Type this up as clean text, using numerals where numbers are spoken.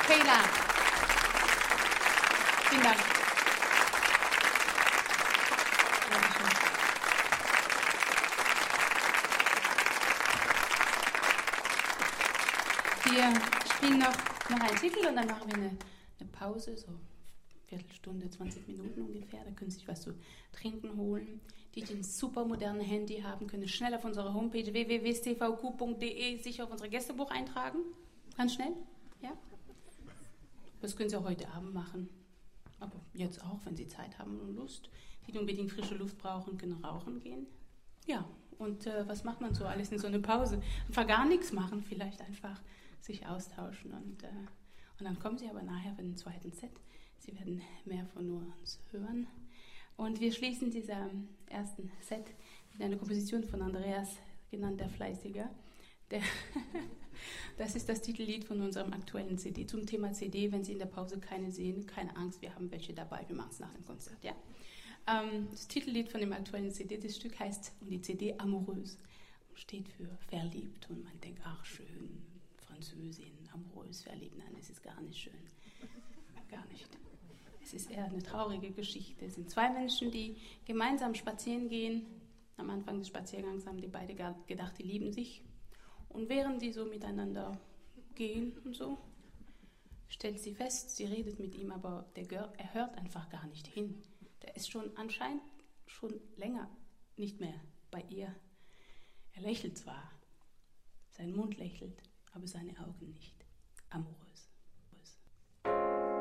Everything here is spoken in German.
Kayla. Vielen Dank. Wir spielen noch einen Titel und dann machen wir eine Pause, so Viertelstunde, 20 Minuten ungefähr. Da können Sie sich was zu trinken holen. Die ein super moderne Handy haben, können schnell auf unserer Homepage www.stvq.de sich auf unser Gästebuch eintragen. Ganz schnell, ja. Das können Sie auch heute Abend machen. Aber jetzt auch, wenn Sie Zeit haben und Lust. Die unbedingt frische Luft brauchen, können rauchen gehen. Ja, und was macht man so alles in so einer Pause? Einfach gar nichts machen, vielleicht einfach sich austauschen. Und dann kommen Sie aber nachher für den zweiten Set. Sie werden mehr von uns hören. Und wir schließen dieser ersten Set mit einer Komposition von Andreas, genannt der Fleißiger. Das ist das Titellied von unserem aktuellen CD. Zum Thema CD, wenn Sie in der Pause keine sehen, keine Angst, wir haben welche dabei, wir machen es nach dem Konzert. Ja? Das Titellied von dem aktuellen CD, das Stück heißt, und die CD Amoureuse, steht für verliebt. Und man denkt, ach schön, Französin, amoureuse, verliebt. Nein, das ist gar nicht schön. Gar nicht. Es ist eher eine traurige Geschichte. Es sind zwei Menschen, die gemeinsam spazieren gehen. Am Anfang des Spaziergangs haben die beide gedacht, die lieben sich. Und während sie so miteinander gehen und so, stellt sie fest, sie redet mit ihm, aber er hört einfach gar nicht hin. Der ist anscheinend schon länger nicht mehr bei ihr. Er lächelt zwar, sein Mund lächelt, aber seine Augen nicht. Amoureux.